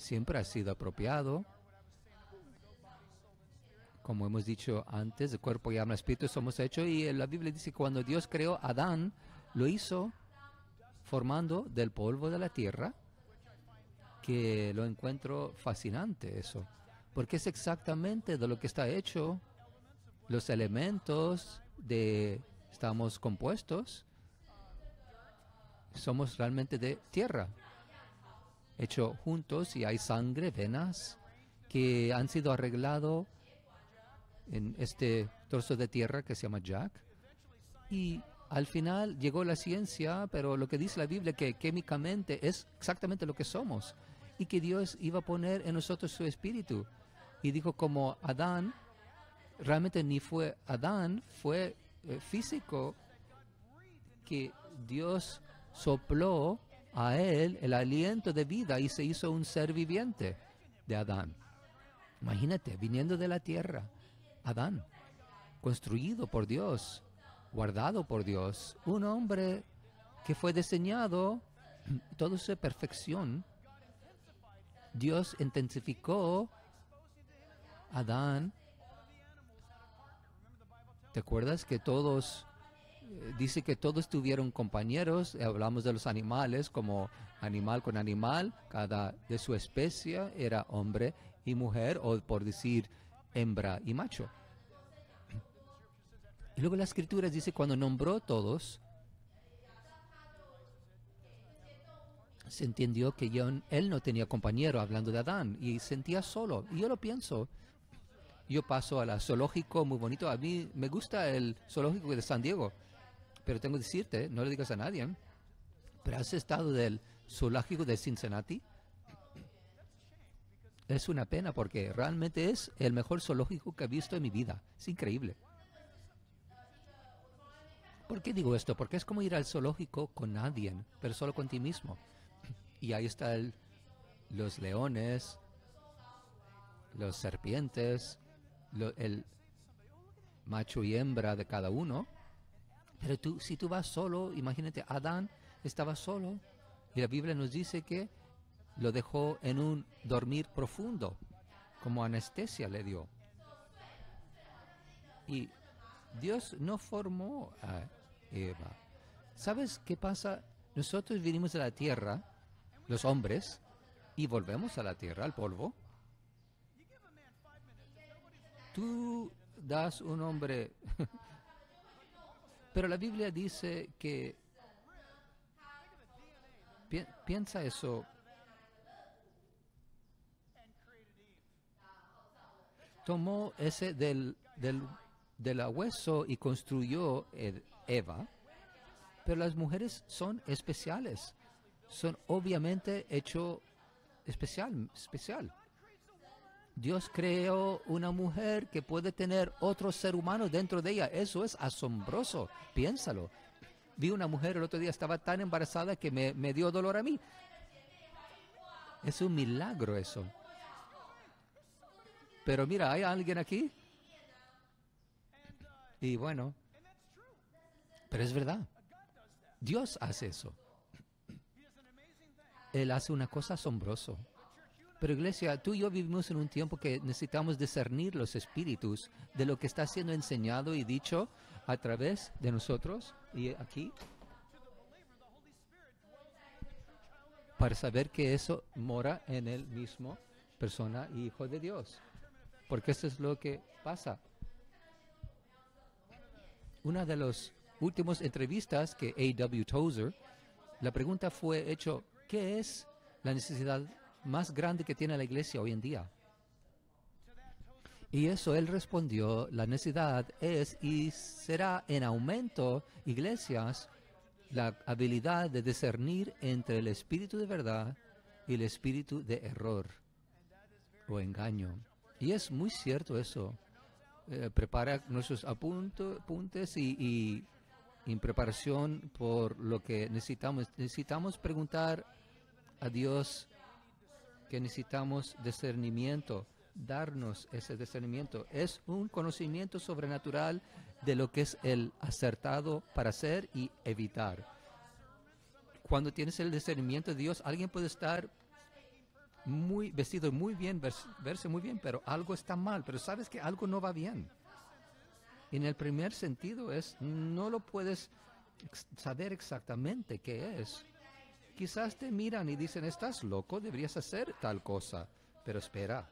siempre ha sido apropiado. Como hemos dicho antes, de cuerpo y alma, espíritu somos hechos. Y la Biblia dice que cuando Dios creó a Adán, lo hizo formando del polvo de la tierra, que lo encuentro fascinante eso. Porque es exactamente de lo que está hecho los elementos de estamos compuestos, somos realmente de tierra, hecho juntos, y hay sangre, venas que han sido arreglado en este trozo de tierra que se llama Jack. Y al final llegó la ciencia, pero lo que dice la Biblia que químicamente es exactamente lo que somos y que Dios iba a poner en nosotros su espíritu. Y dijo como Adán, realmente ni fue Adán, fue físico, que Dios sopló a él el aliento de vida y se hizo un ser viviente de Adán. Imagínate, viniendo de la tierra, Adán, construido por Dios, guardado por Dios, un hombre que fue diseñado, toda su perfección. Dios intensificó a Adán. ¿Te acuerdas que todos, dice que todos tuvieron compañeros? Hablamos de los animales como animal con animal, cada de su especie era hombre y mujer, o por decir hembra y macho. Y luego la escritura dice cuando nombró todos, se entendió que él no tenía compañero, hablando de Adán, y sentía solo. Y yo lo pienso. Yo paso a la zoológico, muy bonito. A mí me gusta el zoológico de San Diego, pero tengo que decirte, no le digas a nadie, pero has estado del zoológico de Cincinnati. Es una pena porque realmente es el mejor zoológico que he visto en mi vida. Es increíble. ¿Por qué digo esto? Porque es como ir al zoológico con nadie, pero solo con ti mismo. Y ahí están los leones, los serpientes, el macho y hembra de cada uno. Pero tú, si tú vas solo, imagínate, Adán estaba solo y la Biblia nos dice que lo dejó en un dormir profundo, como anestesia le dio. Y Dios no formó a Eva. ¿Sabes qué pasa? Nosotros vinimos de la tierra, los hombres, y volvemos a la tierra, al polvo. Tú das un hombre, pero la Biblia dice que, piensa eso, tomó ese del hueso y construyó Eva, pero las mujeres son especiales, son obviamente hecho especial. Dios creó una mujer que puede tener otro ser humano dentro de ella. Eso es asombroso. Piénsalo. Vi una mujer el otro día, estaba tan embarazada que me dio dolor a mí. Es un milagro eso. Pero mira, ¿hay alguien aquí? Y bueno, pero es verdad. Dios hace eso. Él hace una cosa asombrosa. Pero iglesia, tú y yo vivimos en un tiempo que necesitamos discernir los espíritus de lo que está siendo enseñado y dicho a través de nosotros y aquí, para saber que eso mora en el mismo persona y hijo de Dios. Porque eso es lo que pasa. Una de las últimas entrevistas que A.W. Tozer, la pregunta fue hecho, ¿qué es la necesidad más grande que tiene la iglesia hoy en día? Y eso él respondió, la necesidad es y será en aumento, iglesias, la habilidad de discernir entre el espíritu de verdad y el espíritu de error o engaño. Y es muy cierto eso. Prepara nuestros apuntes y en preparación por lo que necesitamos. Necesitamos preguntar a Dios que necesitamos discernimiento, darnos ese discernimiento. Es un conocimiento sobrenatural de lo que es el acertado para hacer y evitar. Cuando tienes el discernimiento de Dios, alguien puede estar muy vestido muy bien, verse muy bien, pero algo está mal, pero sabes que algo no va bien. En el primer sentido es, no lo puedes saber exactamente qué es. Quizás te miran y dicen, estás loco, deberías hacer tal cosa. Pero espera,